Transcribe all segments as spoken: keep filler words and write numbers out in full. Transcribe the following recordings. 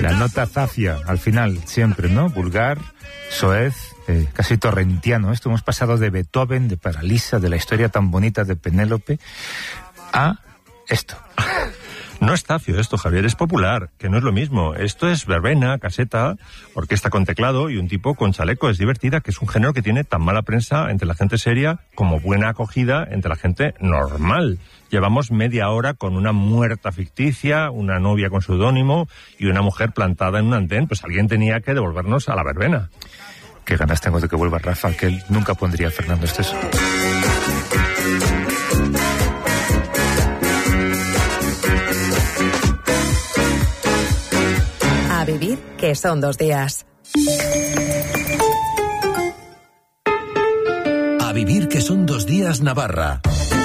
La nota zafia, al final, siempre, ¿no? Vulgar, soez, eh, casi torrentiano. Esto hemos pasado de Beethoven, de Paralisa, de la historia tan bonita de Penélope, a esto. No es zafio esto, Javier, es popular, que no es lo mismo. Esto es verbena, caseta, orquesta con teclado y un tipo con chaleco. Es divertida, que es un género que tiene tan mala prensa entre la gente seria como buena acogida entre la gente normal. Llevamos media hora con una muerta ficticia, una novia con seudónimo y una mujer plantada en un andén. Pues alguien tenía que devolvernos a la verbena. Qué ganas tengo de que vuelva Rafa, que él nunca pondría a Fernando Esteso. A vivir, que son dos días. A vivir, que son dos días, Navarra.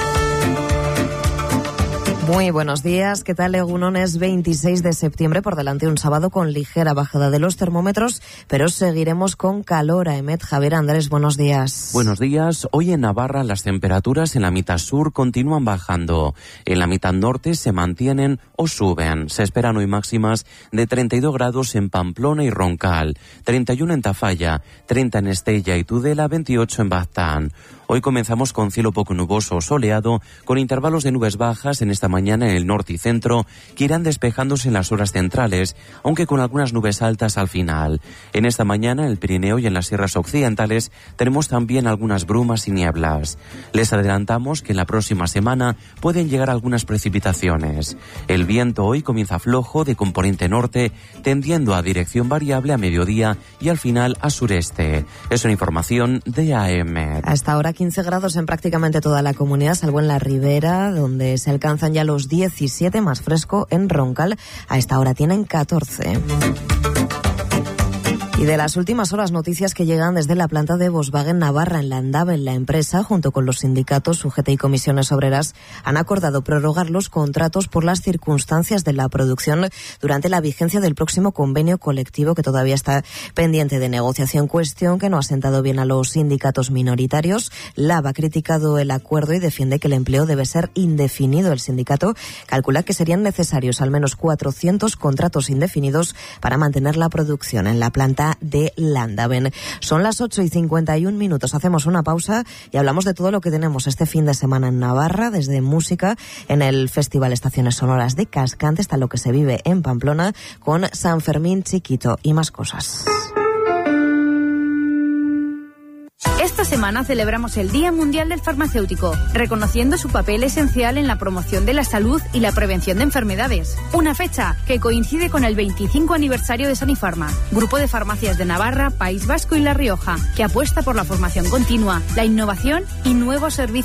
Muy buenos días, ¿qué tal? Egunon, es veintiséis de septiembre, por delante un sábado con ligera bajada de los termómetros, pero seguiremos con calor. Aemet, Javier, Andrés, buenos días. Buenos días. Hoy en Navarra las temperaturas en la mitad sur continúan bajando. En la mitad norte se mantienen o suben. Se esperan hoy máximas de treinta y dos grados en Pamplona y Roncal, treinta y uno en Tafalla, treinta en Estella y Tudela, veintiocho en Baztán. Hoy comenzamos con cielo poco nuboso o soleado, con intervalos de nubes bajas en esta mañana en el norte y centro, que irán despejándose en las horas centrales, aunque con algunas nubes altas al final. En esta mañana en el Pirineo y en las sierras occidentales tenemos también algunas brumas y nieblas. Les adelantamos que en la próxima semana pueden llegar algunas precipitaciones. El viento hoy comienza flojo de componente norte, tendiendo a dirección variable a mediodía y al final a sureste. Es una información de A M. Hasta ahora quince grados en prácticamente toda la comunidad, salvo en la ribera, donde se alcanzan ya los diecisiete, más fresco en Roncal. A esta hora tienen catorce. Y de las últimas horas, noticias que llegan desde la planta de Volkswagen Navarra en Landaven. La empresa, junto con los sindicatos U G T y comisiones obreras, han acordado prorrogar los contratos por las circunstancias de la producción durante la vigencia del próximo convenio colectivo, que todavía está pendiente de negociación, cuestión que no ha sentado bien a los sindicatos minoritarios. Lab ha criticado el acuerdo y defiende que el empleo debe ser indefinido. El sindicato calcula que serían necesarios al menos cuatrocientos contratos indefinidos para mantener la producción en la planta de Landaven. Son las ocho y cincuenta y un minutos. Hacemos una pausa y hablamos de todo lo que tenemos este fin de semana en Navarra, desde música en el Festival Estaciones Sonoras de Cascante hasta lo que se vive en Pamplona con San Fermín Chiquito y más cosas. Esta semana celebramos el Día Mundial del Farmacéutico, reconociendo su papel esencial en la promoción de la salud y la prevención de enfermedades. Una fecha que coincide con el veinticinco aniversario de Sanifarma, grupo de farmacias de Navarra, País Vasco y La Rioja, que apuesta por la formación continua, la innovación y nuevos servicios